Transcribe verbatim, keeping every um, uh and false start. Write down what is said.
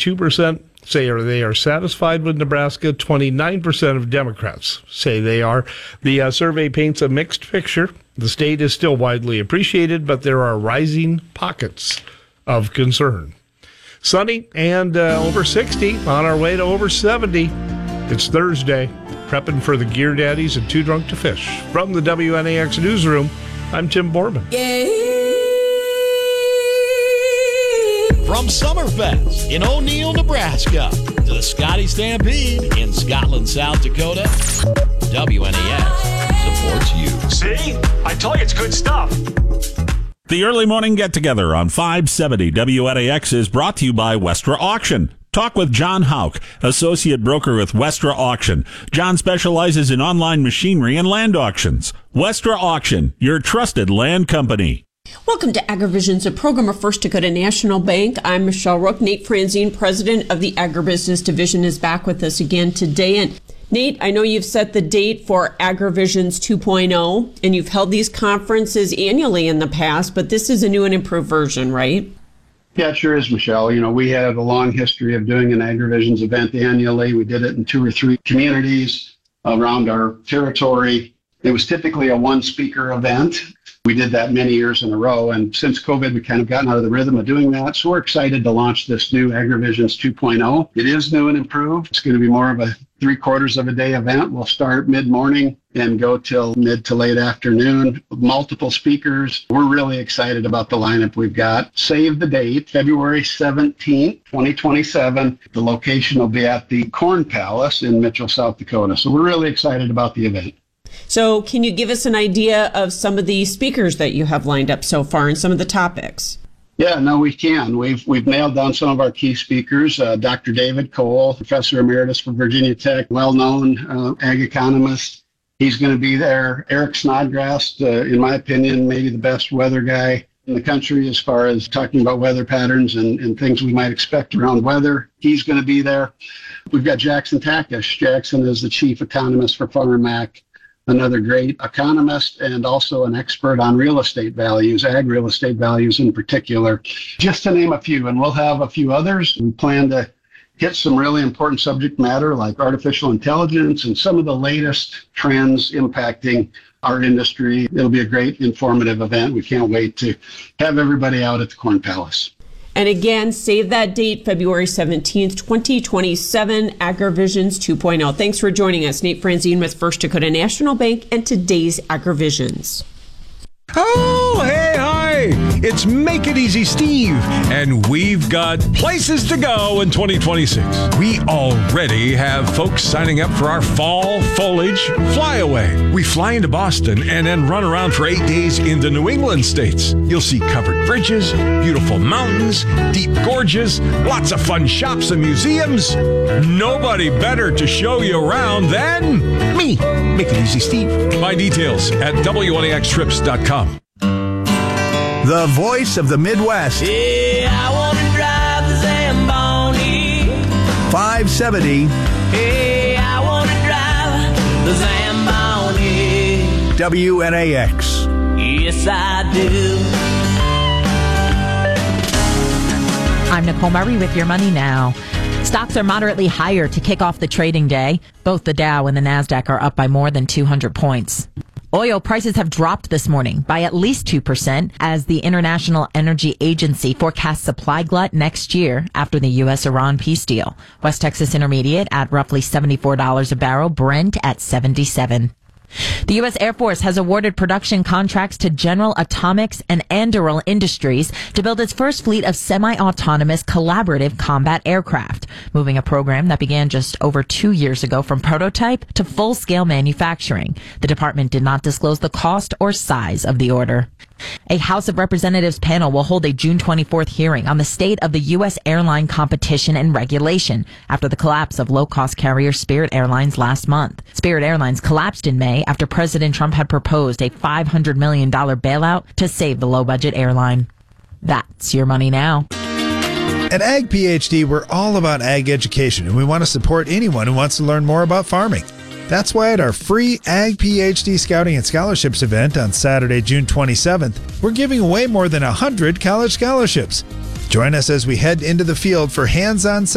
thirty-two percent say they are satisfied with Nebraska. twenty-nine percent of Democrats say they are. The uh, survey paints a mixed picture. The state is still widely appreciated, but there are rising pockets of concern. Sunny and uh, over sixty, on our way to over seventy. It's Thursday, prepping for the Gear Daddies and Too Drunk to Fish. From the W N A X Newsroom, I'm Tim Borman. From Summerfest in O'Neill, Nebraska, to the Scotty Stampede in Scotland, South Dakota, W N A X supports you. See? I told you it's good stuff. The early morning get-together on five seventy W N A X is brought to you by Westra Auction. Talk with John Hauk, associate broker with Westra Auction. John specializes in online machinery and land auctions. Westra Auction, your trusted land company. Welcome to AgriVisions, a program of First Dakota National Bank. I'm Michelle Rook. Nate Franzine, president of the Agribusiness Division, is back with us again today. And Nate, I know you've set the date for AgriVisions two point oh, and you've held these conferences annually in the past, but this is a new and improved version, right? Yeah, it sure is, Michelle. You know, we have a long history of doing an AgriVisions event annually. We did it in two or three communities around our territory. It was typically a one-speaker event. We did that many years in a row, and since COVID, we kind of gotten out of the rhythm of doing that. So we're excited to launch this new AgriVisions two point oh. It is new and improved. It's going to be more of a three quarters of a day event. We'll start mid-morning and go till mid to late afternoon. Multiple speakers. We're really excited about the lineup we've got. Save the date, February seventeenth, twenty twenty-seven. The location will be at the Corn Palace in Mitchell, South Dakota. So we're really excited about the event. So can you give us an idea of some of the speakers that you have lined up so far and some of the topics? Yeah, no, we can. We've we've nailed down some of our key speakers. Uh, Doctor David Cole, Professor Emeritus from Virginia Tech, well-known uh, ag economist. He's going to be there. Eric Snodgrass, uh, in my opinion, maybe the best weather guy in the country as far as talking about weather patterns and, and things we might expect around weather. He's going to be there. We've got Jackson Takish. Jackson is the chief economist for Farmer Mac. Another great economist and also an expert on real estate values, ag real estate values in particular, just to name a few. And we'll have a few others. We plan to hit some really important subject matter like artificial intelligence and some of the latest trends impacting our industry. It'll be a great informative event. We can't wait to have everybody out at the Corn Palace. And again, save that date, February seventeenth, twenty twenty-seven, AgriVisions two point oh. Thanks for joining us. Nate Franzine with First Dakota National Bank and today's AgriVisions. Oh, hey, hi! It's Make It Easy Steve, and we've got places to go in twenty twenty-six. We already have folks signing up for our fall foliage flyaway. We fly into Boston and then run around for eight days in the New England states. You'll see covered bridges, beautiful mountains, deep gorges, lots of fun shops and museums. Nobody better to show you around than me, Make It Easy Steve. My details at W N A X trips dot com. The voice of the Midwest. Yeah, I want to drive the Zamboni. five seventy. Hey, I want to drive the Zamboni. W N A X. Yes, I do. I'm Nicole Murray with Your Money Now. Stocks are moderately higher to kick off the trading day. Both the Dow and the NASDAQ are up by more than two hundred points. Oil prices have dropped this morning by at least two percent as the International Energy Agency forecasts supply glut next year after the U S Iran peace deal. West Texas Intermediate at roughly seventy-four dollars a barrel, Brent at seventy-seven. The U S Air Force has awarded production contracts to General Atomics and Anduril Industries to build its first fleet of semi-autonomous collaborative combat aircraft, moving a program that began just over two years ago from prototype to full-scale manufacturing. The department did not disclose the cost or size of the order. A House of Representatives panel will hold a June twenty-fourth hearing on the state of the U S airline competition and regulation after the collapse of low-cost carrier Spirit Airlines last month. Spirit Airlines collapsed in May after President Trump had proposed a five hundred million dollars bailout to save the low-budget airline. That's Your Money Now. At Ag PhD, we're all about ag education, and we want to support anyone who wants to learn more about farming. That's why at our free Ag PhD Scouting and Scholarships event on Saturday, June twenty-seventh, we're giving away more than one hundred college scholarships. Join us as we head into the field for hands-on